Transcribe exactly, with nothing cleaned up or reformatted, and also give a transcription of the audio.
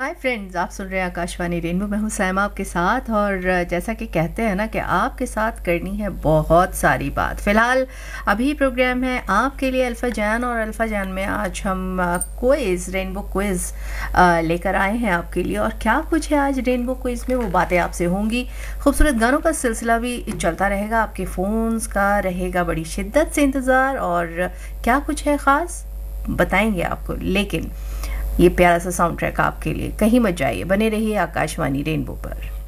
Hi friends, आप सुन रहे हैं आकाशवाणी रेनबो। मैं हूं सैमा आपके साथ। और जैसा कि कहते हैं ना कि आपके साथ करनी है बहुत सारी बात। फ़िलहाल अभी प्रोग्राम है आपके लिए अल्फ़ा जान, और अल्फ़ा जान में आज हम क्विज़ रेनबो क्विज़ लेकर आए हैं आपके लिए। और क्या कुछ है आज रेनबो क्विज़ में, वो बातें आपसे होंगी। खूबसूरत गानों का सिलसिला भी चलता रहेगा, आपके फ़ोन्स का रहेगा बड़ी शिद्दत से इंतज़ार। और क्या कुछ है ख़ास बताएंगे आपको, लेकिन ये प्यारा सा साउंड ट्रैक आपके लिए। कहीं मत जाइए, बने रहिए आकाशवाणी रेनबो पर।